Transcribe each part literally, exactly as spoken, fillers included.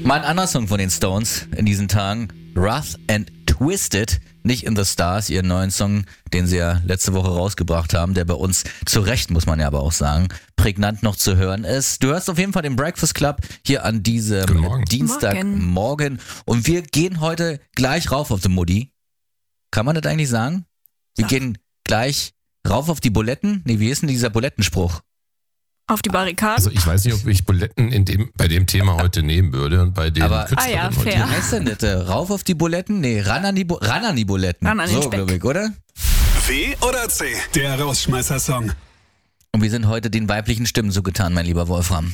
Mal ein anderer Song von den Stones in diesen Tagen. Rough and Twisted, nicht In the Stars, ihren neuen Song, den sie ja letzte Woche rausgebracht haben, der bei uns zu Recht, muss man ja aber auch sagen, prägnant noch zu hören ist. Du hörst auf jeden Fall den Breakfast Club hier an diesem Dienstagmorgen. Und wir gehen heute gleich rauf auf die Mutti. Kann man das eigentlich sagen? Wir ja. gehen gleich rauf auf die Buletten. Nee, wie ist denn dieser Bulettenspruch? Auf die Barrikaden? Also ich weiß nicht, ob ich Buletten in dem, bei dem Thema heute nehmen würde und bei dem Aber, ah ja, fair. Wie heißt denn das? Rauf auf die Buletten? Nee, ran an die, Bu- ran an die Buletten. Ran an den so, glaube ich, oder? W oder C, der Rausschmeißer-Song. Und wir sind heute den weiblichen Stimmen zugetan, mein lieber Wolfram.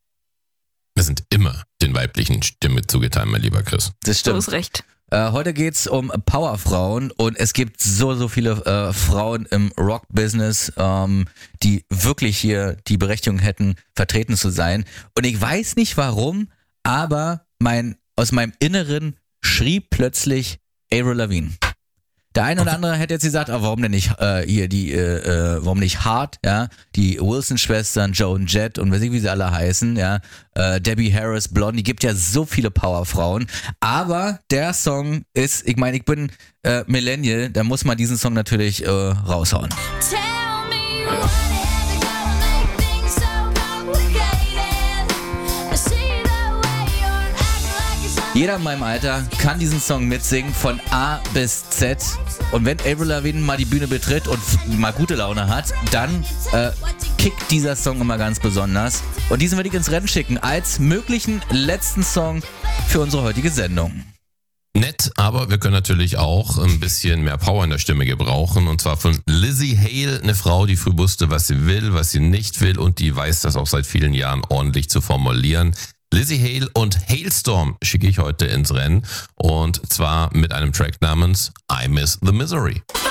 Wir sind immer den weiblichen Stimmen zugetan, mein lieber Chris. Das stimmt. Du hast recht. Äh, heute geht's um Powerfrauen und es gibt so, so viele äh, Frauen im Rock-Business, ähm, die wirklich hier die Berechtigung hätten, vertreten zu sein. Und ich weiß nicht warum, aber mein aus meinem Inneren schrie plötzlich Avril Lavigne. Der eine oder andere hätte jetzt gesagt, ah, warum denn nicht äh, hier die, äh, äh, warum nicht Hart, ja, die Wilson-Schwestern, Joan Jett und weiß ich, wie sie alle heißen, ja, äh, Debbie Harris, Blondie, gibt ja so viele Powerfrauen, aber der Song ist, ich meine, ich bin äh, Millennial, da muss man diesen Song natürlich äh, raushauen. Tell me what had to go and make things so complicated. I see the way you're acting like it's Jeder in meinem Alter kann diesen Song mitsingen, von A bis Z. Und wenn Avril Lavigne mal die Bühne betritt und mal gute Laune hat, dann äh, kickt dieser Song immer ganz besonders. Und diesen würde ich ins Rennen schicken als möglichen letzten Song für unsere heutige Sendung. Nett, aber wir können natürlich auch ein bisschen mehr Power in der Stimme gebrauchen. Und zwar von Lzzy Hale, eine Frau, die früh wusste, was sie will, was sie nicht will. Und die weiß das auch seit vielen Jahren ordentlich zu formulieren. Lzzy Hale und Halestorm schicke ich heute ins Rennen. Und zwar mit einem Track namens I Miss the Misery.